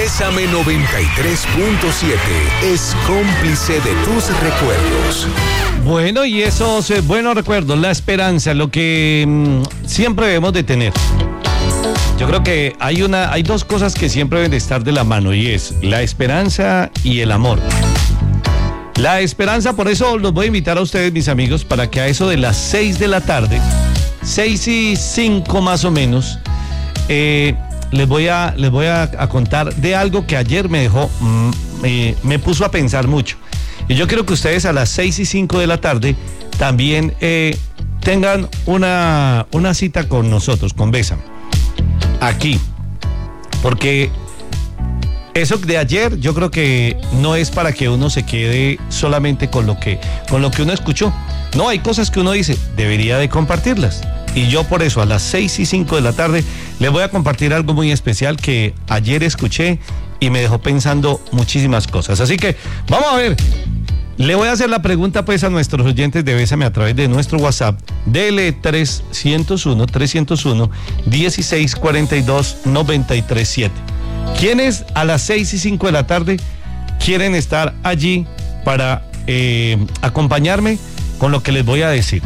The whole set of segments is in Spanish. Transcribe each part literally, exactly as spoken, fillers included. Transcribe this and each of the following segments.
Bésame noventa y tres punto siete es cómplice de tus recuerdos. Bueno, y esos eh, buenos recuerdos, la esperanza, lo que mmm, siempre debemos de tener. Yo creo que hay una, hay dos cosas que siempre deben de estar de la mano, y es la esperanza y el amor. La esperanza, por eso los voy a invitar a ustedes, mis amigos, para que a eso de las seis de la tarde, seis y cinco más o menos, eh, les voy a, les voy a, a contar de algo que ayer me dejó, mm, eh, me puso a pensar mucho. Y yo quiero que ustedes a las seis y cinco de la tarde también eh, tengan una, una cita con nosotros, con Bésame, aquí, porque eso de ayer yo creo que no es para que uno se quede solamente con lo que, con lo que uno escuchó. No, hay cosas que uno dice, debería de compartirlas. Y yo por eso a las seis y cinco de la tarde les voy a compartir algo muy especial que ayer escuché y me dejó pensando muchísimas cosas. Así que vamos a ver. Le voy a hacer la pregunta pues a nuestros oyentes de Bésame a través de nuestro WhatsApp D L trescientos uno, trescientos uno, dieciséis cuarenta y dos, noventa y tres siete. ¿Quiénes a las seis y cinco de la tarde quieren estar allí para eh, acompañarme con lo que les voy a decir?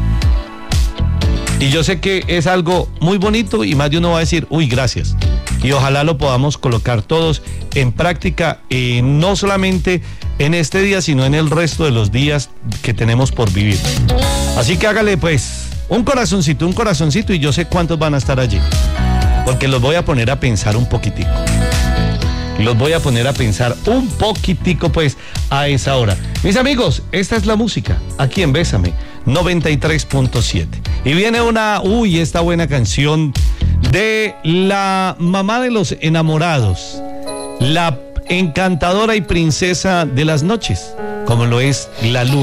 Y yo sé que es algo muy bonito y más de uno va a decir, uy, gracias. Y ojalá lo podamos colocar todos en práctica, eh, no solamente en este día, sino en el resto de los días que tenemos por vivir. Así que hágale pues un corazoncito, un corazoncito, y yo sé cuántos van a estar allí, porque los voy a poner a pensar un poquitico. Los voy a poner a pensar un poquitico pues a esa hora. Mis amigos, esta es la música, aquí en Bésame noventa y tres punto siete. Y viene una, uy, esta buena canción de la mamá de los enamorados, la encantadora y princesa de las noches, como lo es la luna.